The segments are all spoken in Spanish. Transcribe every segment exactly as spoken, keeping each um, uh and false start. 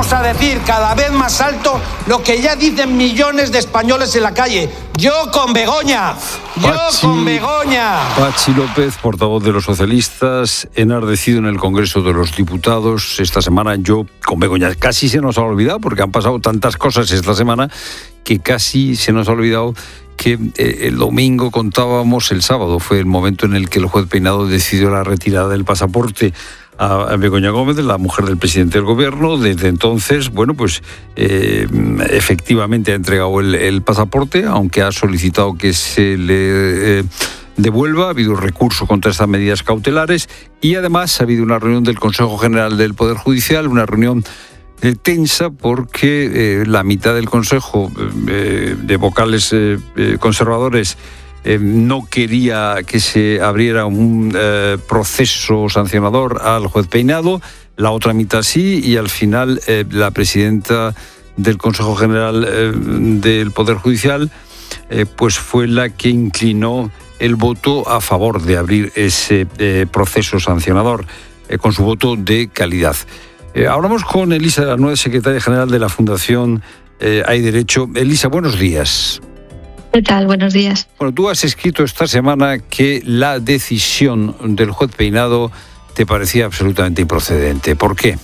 vamos a decir cada vez más alto lo que ya dicen millones de españoles en la calle. Yo con Begoña, yo Pachi, con Begoña. Pachi López, portavoz de los socialistas, enardecido en el Congreso de los Diputados esta semana. Yo con Begoña. Casi se nos ha olvidado, porque han pasado tantas cosas esta semana, que casi se nos ha olvidado que eh, el domingo contábamos, el sábado fue el momento en el que el juez Peinado decidió la retirada del pasaporte a Begoña Gómez, la mujer del presidente del gobierno. Desde entonces, bueno, pues eh, efectivamente ha entregado el, el pasaporte, aunque ha solicitado que se le eh, devuelva. Ha habido recurso contra estas medidas cautelares y además ha habido una reunión del Consejo General del Poder Judicial, una reunión eh, tensa porque eh, la mitad del Consejo eh, de vocales eh, eh, conservadores Eh, no quería que se abriera un eh, proceso sancionador al juez Peinado, la otra mitad sí, y al final eh, la presidenta del Consejo General eh, del Poder Judicial eh, pues fue la que inclinó el voto a favor de abrir ese eh, proceso sancionador, eh, con su voto de calidad. Eh, hablamos con Elisa, la nueva secretaria general de la Fundación eh, Hay Derecho. Elisa, buenos días. ¿Qué tal? Buenos días. Bueno, tú has escrito esta semana que la decisión del juez Peinado te parecía absolutamente improcedente. ¿Por qué?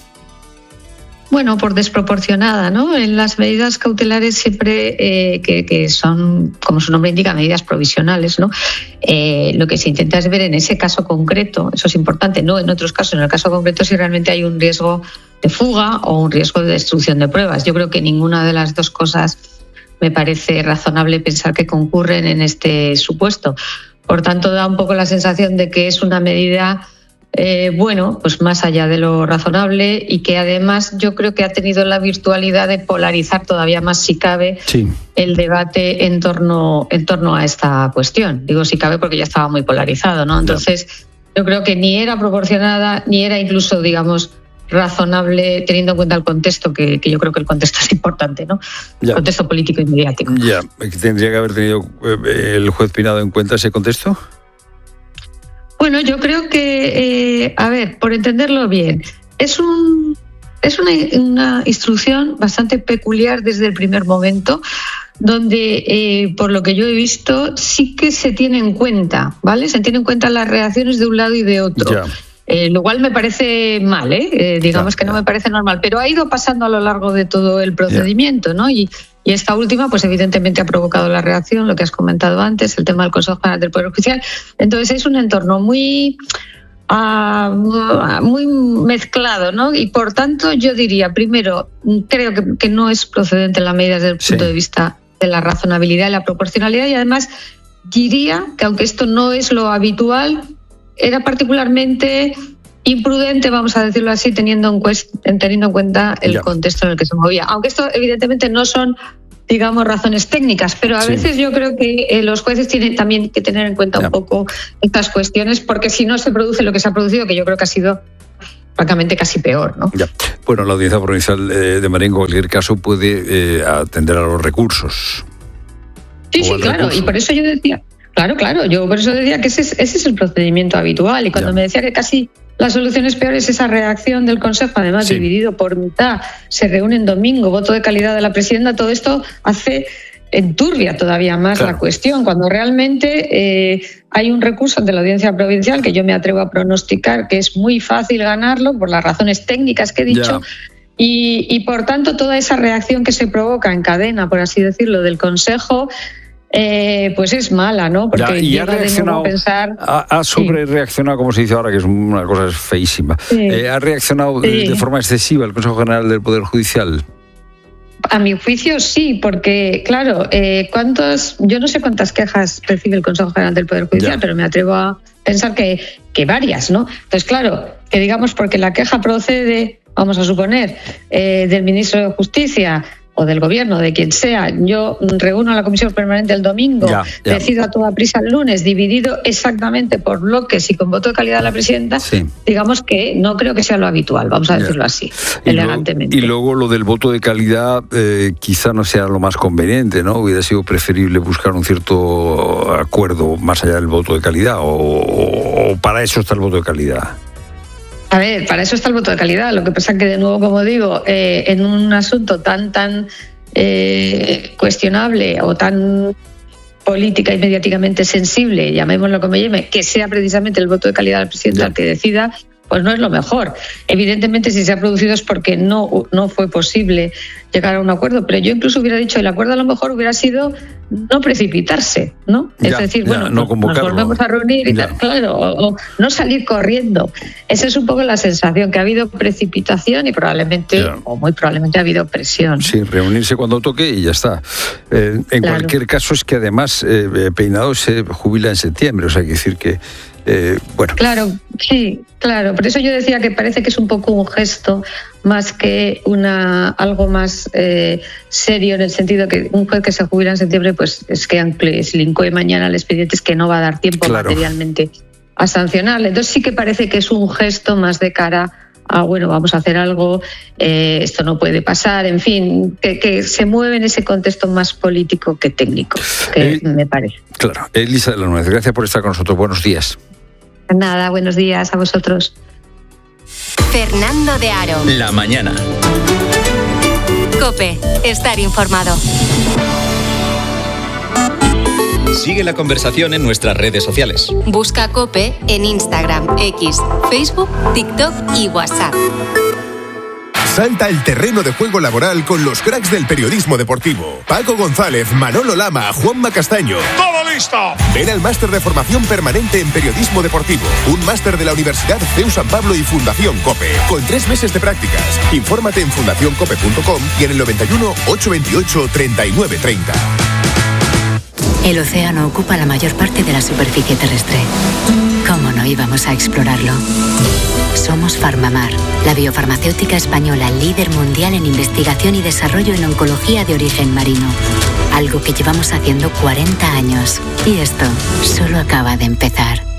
Bueno, por desproporcionada, ¿no? En las medidas cautelares siempre, eh, que, que son, como su nombre indica, medidas provisionales, ¿no? Eh, lo que se intenta es ver en ese caso concreto, eso es importante, no en otros casos, en el caso concreto si realmente hay un riesgo de fuga o un riesgo de destrucción de pruebas. Yo creo que ninguna de las dos cosas me parece razonable pensar que concurren en este supuesto. Por tanto, da un poco la sensación de que es una medida, eh, bueno, pues más allá de lo razonable, y que además yo creo que ha tenido la virtualidad de polarizar todavía más, si cabe, sí, el debate en torno, en torno a esta cuestión. Digo si cabe porque ya estaba muy polarizado, ¿no? Entonces, yo creo que ni era proporcionada, ni era incluso, digamos, razonable, teniendo en cuenta el contexto, que, que yo creo que el contexto es importante, ¿no? Ya. El contexto político y mediático. Ya, ¿tendría que haber tenido el juez Peinado en cuenta ese contexto? Bueno, yo creo que, eh, a ver, por entenderlo bien, es un es una, una instrucción bastante peculiar desde el primer momento, donde, eh, por lo que yo he visto, sí que se tiene en cuenta, ¿vale? Se tienen en cuenta las reacciones de un lado y de otro. Ya. Eh, lo cual me parece mal, ¿eh? Eh, digamos que no me parece normal, pero ha ido pasando a lo largo de todo el procedimiento, ¿no? Y, y esta última, pues evidentemente ha provocado la reacción, lo que has comentado antes, el tema del Consejo General del Poder Judicial. Entonces es un entorno muy, uh, muy mezclado, ¿no? Y por tanto yo diría, primero, creo que, que no es procedente la medida desde el punto sí. de vista de la razonabilidad y la proporcionalidad, y además diría que aunque esto no es lo habitual, era particularmente imprudente, vamos a decirlo así, teniendo en, cuest- teniendo en cuenta el ya. contexto en el que se movía. Aunque esto evidentemente no son, digamos, razones técnicas, pero a sí. veces yo creo que eh, los jueces tienen también que tener en cuenta ya. un poco estas cuestiones, porque si no se produce lo que se ha producido, que yo creo que ha sido francamente casi peor, ¿no? Ya. Bueno, la Audiencia Provincial eh, de Madrid en cualquier caso puede eh, atender a los recursos. Sí, sí, claro, recurso. Y por eso yo decía... Claro, claro, yo por eso decía que ese es, ese es el procedimiento habitual, y cuando ya. me decía que casi la solución es peor es esa reacción del Consejo, además sí. dividido por mitad, se reúne en domingo, voto de calidad de la presidenta, todo esto hace enturbia todavía más claro. la cuestión, cuando realmente eh, hay un recurso ante la Audiencia Provincial que yo me atrevo a pronosticar que es muy fácil ganarlo por las razones técnicas que he dicho, y, y por tanto toda esa reacción que se provoca en cadena, por así decirlo, del Consejo, Eh, pues es mala, ¿no? Porque ya, y ha reaccionado, a pensar... ha, ha sobre reaccionado, como se dice ahora, que es una cosa feísima. Sí. Eh, ha reaccionado sí. de forma excesiva el Consejo General del Poder Judicial. A mi juicio sí, porque claro, eh, cuántos, yo no sé cuántas quejas recibe el Consejo General del Poder Judicial, ya. pero me atrevo a pensar que, que varias, ¿no? Entonces, claro, que digamos porque la queja procede, vamos a suponer, eh, del ministro de Justicia o del gobierno, de quien sea, yo reúno a la comisión permanente el domingo, ya, ya. decido a toda prisa el lunes, dividido exactamente por bloques y con voto de calidad de la presidenta, sí. digamos que no creo que sea lo habitual, vamos a decirlo ya. así, y elegantemente. Luego, y luego lo del voto de calidad eh, quizá no sea lo más conveniente, ¿no? Hubiera sido preferible buscar un cierto acuerdo más allá del voto de calidad, o, o para eso está el voto de calidad. A ver, para eso está el voto de calidad. Lo que pasa es que, de nuevo, como digo, eh, en un asunto tan, tan eh, cuestionable o tan política y mediáticamente sensible, llamémoslo como llame, que sea precisamente el voto de calidad del presidente el que decida, pues no es lo mejor. Evidentemente, si se ha producido es porque no, no fue posible llegar a un acuerdo, pero yo incluso hubiera dicho, el acuerdo a lo mejor hubiera sido no precipitarse, ¿no? Ya, es decir, ya, bueno, no nos, nos volvemos a reunir y tal, claro, o, o no salir corriendo. Esa es un poco la sensación, que ha habido precipitación y probablemente, ya. o muy probablemente ha habido presión. Sí, reunirse cuando toque y ya está. Eh, en claro. cualquier caso, es que además eh, Peinado se jubila en septiembre, o sea, hay que decir que Eh, bueno. Claro, sí, claro. Por eso yo decía que parece que es un poco un gesto más que una algo más eh, serio, en el sentido que un juez que se jubila en septiembre, pues es que aunque se le incoe mañana al expediente, es que no va a dar tiempo claro. materialmente a sancionarle. Entonces sí que parece que es un gesto más de cara a, bueno, vamos a hacer algo, eh, esto no puede pasar, en fin, que, que se mueve en ese contexto más político que técnico, que eh, me parece. Claro. Elisa de la Nuez, gracias por estar con nosotros. Buenos días. Nada, buenos días a vosotros. Fernando de Aro. La mañana. COPE, estar informado. Sigue la conversación en nuestras redes sociales. Busca COPE en Instagram, X, Facebook, TikTok y WhatsApp. Salta el terreno de juego laboral con los cracks del periodismo deportivo. Paco González, Manolo Lama, Juanma Castaño. ¡Todo listo! Ven al máster de formación permanente en periodismo deportivo. Un máster de la Universidad C E U San Pablo y Fundación COPE. Con tres meses de prácticas. Infórmate en fundación cope punto com y en el noventa y uno, ochocientos veintiocho, treinta y nueve treinta. El océano ocupa la mayor parte de la superficie terrestre. ¿Cómo no íbamos a explorarlo? Somos Farmamar, la biofarmacéutica española líder mundial en investigación y desarrollo en oncología de origen marino. Algo que llevamos haciendo cuarenta años. Y esto solo acaba de empezar.